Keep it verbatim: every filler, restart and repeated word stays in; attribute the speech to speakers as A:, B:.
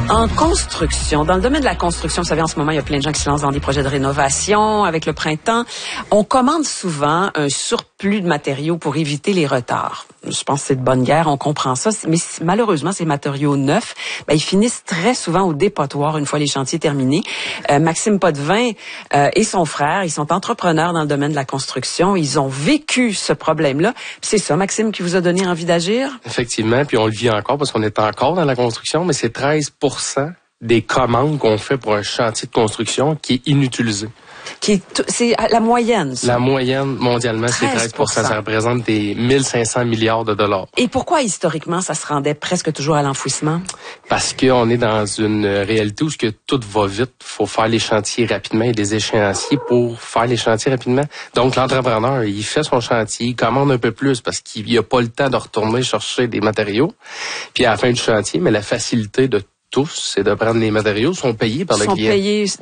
A: En construction, dans le domaine de la construction, vous savez, en ce moment, il y a plein de gens qui se lancent dans des projets de rénovation avec le printemps. On commande souvent un surplus de matériaux pour éviter les retards. Je pense que c'est de bonne guerre, on comprend ça. Mais malheureusement, ces matériaux neufs, ben, ils finissent très souvent au dépotoir une fois les chantiers terminés. Euh, Maxime Potvin euh, et son frère, ils sont entrepreneurs dans le domaine de la construction. Ils ont vécu ce problème-là. Puis c'est ça, Maxime, qui vous a donné envie d'agir?
B: Effectivement, puis on le vit encore parce qu'on est encore dans la construction, mais c'est treize pour cent des commandes qu'on fait pour un chantier de construction qui est inutilisé.
A: Qui est, c'est la moyenne, ça.
B: La moyenne mondialement, c'est treize pour cent. Ça représente des mille cinq cents milliards de dollars.
A: Et pourquoi, historiquement, ça se rendait presque toujours à l'enfouissement?
B: Parce qu'on est dans une réalité où ce que tout va vite. Il faut faire les chantiers rapidement et des échéanciers pour faire les chantiers rapidement. Donc, l'entrepreneur, il fait son chantier, il commande un peu plus parce qu'il n'a pas le temps de retourner chercher des matériaux. Puis à la fin du chantier, mais la facilité de tous, c'est de prendre les matériaux, sont payés par le
A: sont
B: client.
A: Payés